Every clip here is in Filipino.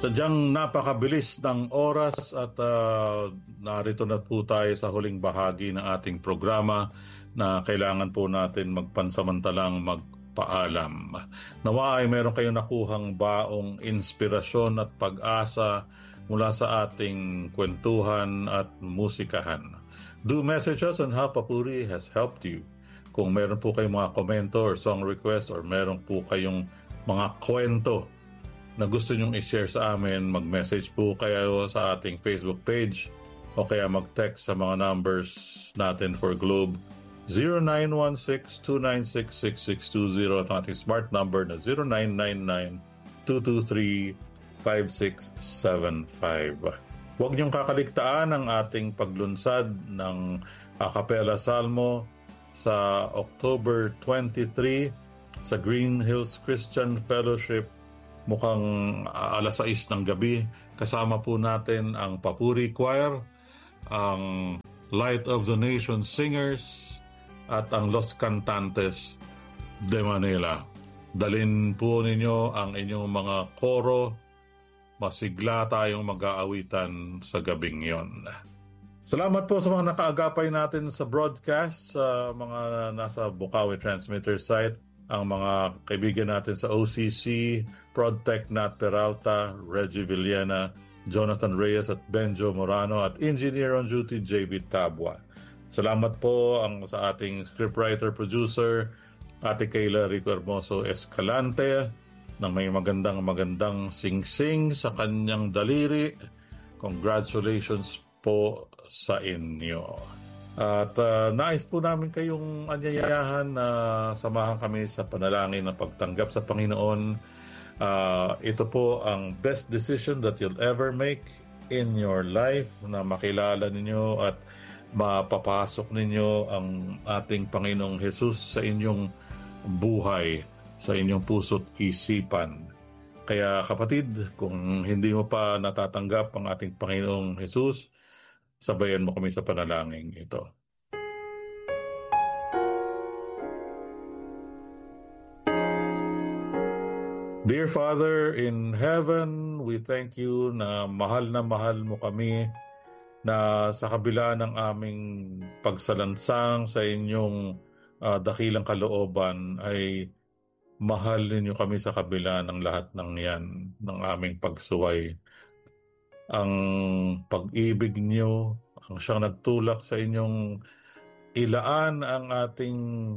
Sadyang napakabilis ng oras at narito na po tayo sa huling bahagi ng ating programa na kailangan po natin magpansamantalang magpaalam. Nawa ay meron kayong nakuhang baong inspirasyon at pag-asa mula sa ating kwentuhan at musikahan. Do message us on how Papuri has helped you. Kung meron po kayong mga komento or song request or meron po kayong mga kwento na gusto nyong i-share sa amin, mag-message po kayo sa ating Facebook page o kaya mag-text sa mga numbers natin for Globe 0916-296-6620 at ang ating smart number na 0999-223-5675. Huwag niyong kakaligtaan ang ating paglunsad ng a cappella salmo sa October 23 sa Green Hills Christian Fellowship. Mukhang alas 6 ng gabi. Kasama po natin ang Papuri Choir, ang Light of the Nation Singers, at ang Los Cantantes de Manila. Dalhin po ninyo ang inyong mga koro. Masigla tayong mag-aawitan sa gabing yon. Salamat po sa mga nakaagapay natin sa broadcast, sa mga nasa Bukawi Transmitter site, ang mga kaibigan natin sa OCC, ProdTech Nat Peralta, Reggie Villena, Jonathan Reyes at Benjo Morano at Engineer on Duty JB Tabwa. Salamat po sa ating scriptwriter-producer, Ate Kayla Rico Hermoso Escalante, na may magandang sing-sing sa kanyang daliri. Congratulations po sa inyo. At nais po namin kayong anyayahan na samahan kami sa panalangin ng pagtanggap sa Panginoon. Ito po ang best decision that you'll ever make in your life, na makilala ninyo at mapapasok ninyo ang ating Panginoong Jesus sa inyong buhay, sa inyong puso't isipan. Kaya kapatid, kung hindi mo pa natatanggap ang ating Panginoong Jesus, sabayan mo kami sa panalangin ito. Dear Father in heaven, we thank you na mahal mo kami, na sa kabila ng aming pagsalansang sa inyong dakilang kalooban ay mahal ninyo kami sa kabila ng lahat ng yan, ng aming pagsuway. Ang pag-ibig niyo ang siyang nagtulak sa inyong ilaan ang ating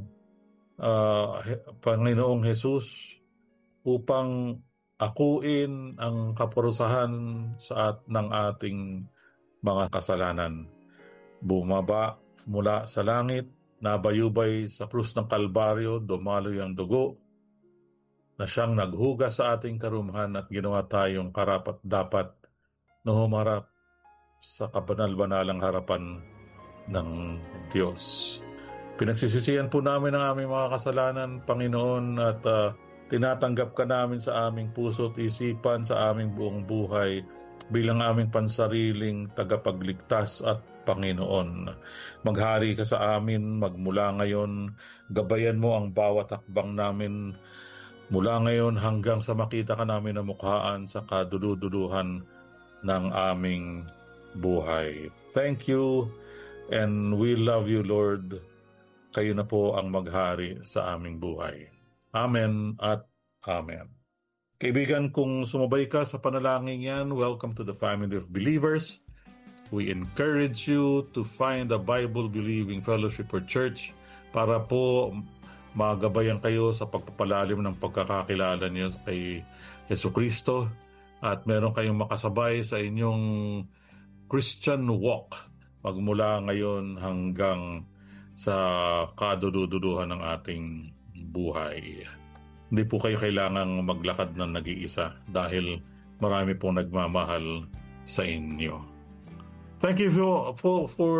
Panginoong Jesus upang akuin ang kaparusahan ng ating mga kasalanan. Bumaba mula sa langit, nabayubay sa krus ng Kalbaryo, dumaloy ang dugo na siyang naghugas sa ating karumahan at ginawa tayong karapat-dapat na humarap sa kabanal-banalang harapan ng Diyos. Pinagsisisihan po namin ang aming mga kasalanan, Panginoon, at tinatanggap ka namin sa aming puso at isipan, sa aming buong buhay, bilang aming pansariling tagapagligtas at Panginoon. Maghari ka sa amin magmula ngayon, gabayan mo ang bawat hakbang namin mula ngayon hanggang sa makita ka namin na mukhaan sa kaduduluhan ng aming buhay. Thank you and we love you, Lord. Kayo na po ang maghari sa aming buhay. Amen at Amen. Kaibigan, kung sumabay ka sa panalangin yan, welcome to the family of believers. We encourage you to find a Bible-believing fellowship or church para po magabayan kayo sa pagpapalalim ng pagkakakilala niyo kay Jesucristo at meron kayong makasabay sa inyong Christian walk magmula ngayon hanggang sa kaduduluhan ng ating buhay. Hindi po kayo kailangang maglakad ng nag-iisa dahil marami pong nagmamahal sa inyo. Thank you for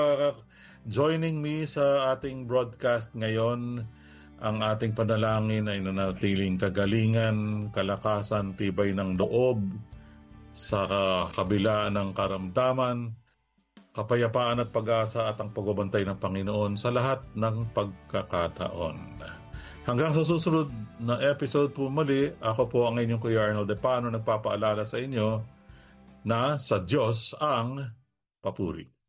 joining me sa ating broadcast ngayon. Ang ating panalangin ay nanatiling kagalingan, kalakasan, tibay ng loob sa kabila ng karamdaman, kapayapaan at pag-asa at ang pagbabantay ng Panginoon sa lahat ng pagkakataon. Hanggang sa susunod na episode po muli, ako po ang inyong Kuya Arnold Depano nagpapaalala sa inyo na sa Diyos ang papuri.